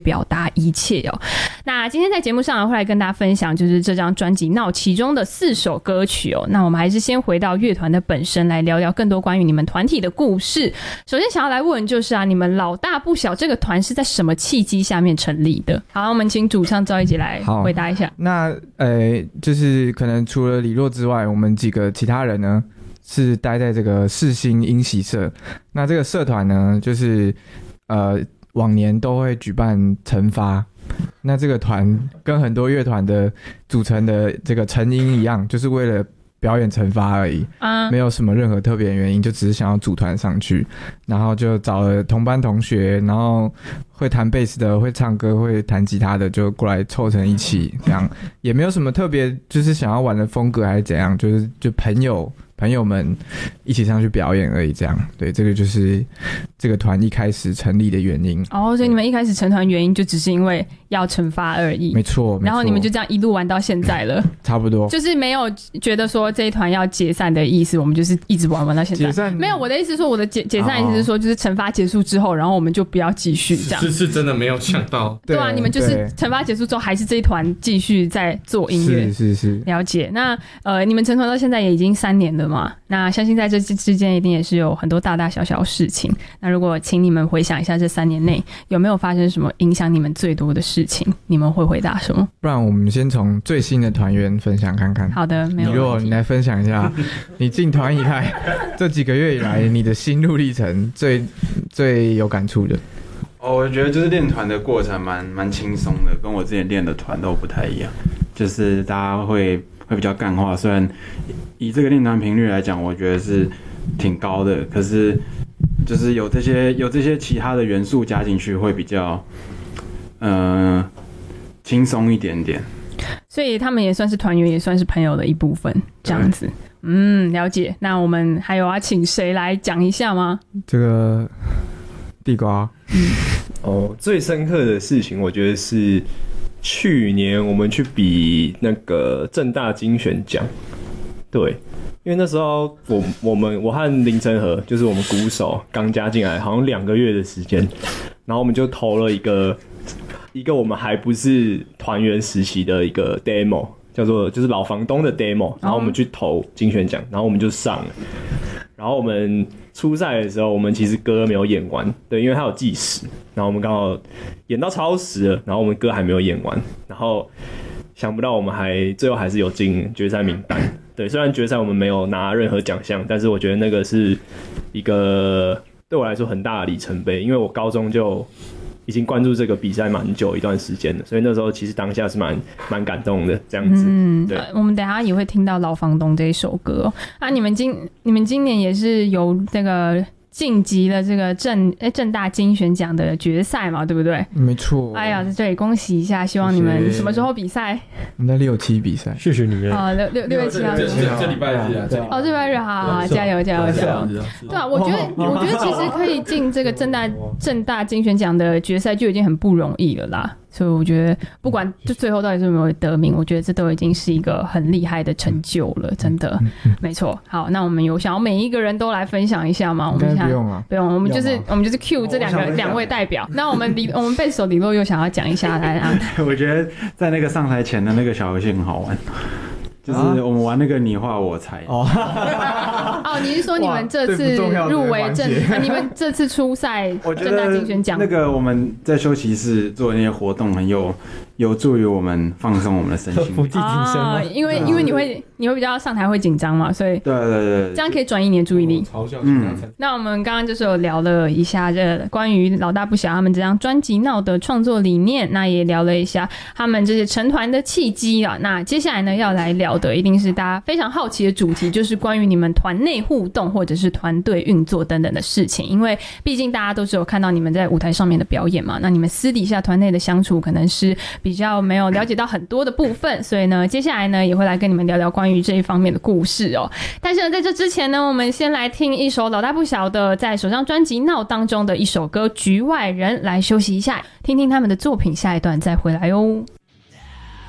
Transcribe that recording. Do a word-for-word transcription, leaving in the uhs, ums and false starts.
表达一切哦。那今天在节目上会来跟大家分享就是这张专辑《闹》其中的四首歌曲哦。那我们还是先回到乐团的本身来聊聊更多关于你们团体的故事。首先想要来问就是啊，你们老大不小这个团是在什么契机下面成立的？好，我们请主唱赵一杰来回答一下。 那呃，就是可能除了李洛之外，我们几个其他人呢是待在这个世新英喜社。那这个社团呢，就是呃。往年都会举办惩罚，那这个团跟很多乐团的组成的这个成因一样，就是为了表演惩罚而已，啊，没有什么任何特别的原因，就只是想要组团上去，然后就找了同班同学，然后会弹贝斯的、会唱歌、会弹吉他的，就过来凑成一起，这样也没有什么特别，就是想要玩的风格还是怎样，就是就朋友。朋友们一起上去表演而已，这样。对，这个就是这个团一开始成立的原因。 哦，所以你们一开始成团原因就只是因为要惩罚而已。 没错， 然后你们就这样一路玩到现在了。 差不多。就是没有觉得说这一团要解散的意思，我们就是一直玩玩到现在。 解散？ 没有，我的意思是说，我的解解散意思是说，就是惩罚结束之后，然后我们就不要继续这样。 是是真的没有想到。 对啊，你们就是惩罚结束之后，还是这一团继续在做音乐。 是是是。 了解。那呃，你们成团到现在也已经三年了嘛？那相信在这之间一定也是有很多大大小小的事情。那如果请你们回想一下这三年内有没有发生什么影响你们最多的事情，你们会回答什么？ 不然我们先从最新的团员分享看看。 好的，没有问题。 你如果你来分享一下你进团以来这几个月以来你的心路历程最最有感触的。 哦，我觉得就是练团的过程蛮蛮轻松的，跟我之前练的团都不太一样，就是大家会会比较干化，虽然以这个练团频率来讲，我觉得是挺高的，可是就是有这些有这些其他的元素加进去，会比较呃轻松一点点。 所以他们也算是团员，也算是朋友的一部分，这样子。嗯，了解。那我们还有要请谁来讲一下吗？ 这个地瓜。 嗯，哦，最深刻的事情，我觉得是去年我们去比那个政大金选奖。对，因为那时候我我们我和林晨和就是我们鼓手刚加进来，好像两个月的时间，然后我们就投了一个一个我们还不是团员时期的一个 demo， 叫做就是老房东的 demo， 然后我们去投金选奖，然后我们就上了。然后我们初赛的时候，我们其实歌没有演完，对，因为它有计时，然后我们刚好演到超时了，然后我们歌还没有演完，然后想不到我们还最后还是有进决赛名单。对，虽然决赛我们没有拿任何奖项，但是我觉得那个是一个对我来说很大的里程碑，因为我高中就已经关注这个比赛蛮久一段时间了，所以那时候其实当下是蛮蛮感动的这样子。 嗯，对，我们等一下也会听到《老房东》这一首歌哦。啊，你们今你们今年也是有这个晋级了这个政诶政大金选奖的决赛嘛，对不对？ 没错。 哎呀，在这里恭喜一下，希望你们什么时候比赛？ 我们在六七比赛， 谢谢你们。 啊，六六六月七号， 这这礼拜日啊， 哦，这礼拜日，好好好，加油加油加油！对啊，我觉得我觉得其实可以进这个政大政大金选奖的决赛就已经很不容易了啦。所以我觉得不管就最后到底是有没有得名，我觉得这都已经是一个很厉害的成就了，真的。没错。好，那我们有想要每一个人都来分享一下吗？我们不用啊， 不用，我们就是我们就是 Q 这两个两位代表。那我们李我们贝斯手李洛又想要讲一下来啊。 我觉得在那个上台前的那个小游戏很好玩。就是我们玩那个你画我猜哦， 哦，你是说你们这次入围正、呃，你们这次初赛政大金选奖？ 那个我们在休息室做那些活动很有有助于我们放松我们的身心， 伏地挺身啊，因为因为你会你会比较上台会紧张嘛，所以对对对， 这样可以转移你的注意力。 嘲笑嗯， 那我们刚刚就是有聊了一下这关于老大不小他们这张专辑闹的创作理念，那也聊了一下他们这些成团的契机啊。那接下来呢要来聊的一定是大家非常好奇的主题，就是关于你们团内互动或者是团队运作等等的事情。因为毕竟大家都是有看到你们在舞台上面的表演嘛，那你们私底下团内的相处可能是比较没有了解到很多的部分，所以呢接下来呢也会来跟你们聊聊关于这一方面的故事哦。但是呢在这之前呢，我们先来听一首老大不小的在首张专辑《闹》当中的一首歌《局外人》，来休息一下，听听他们的作品，下一段再回来哦。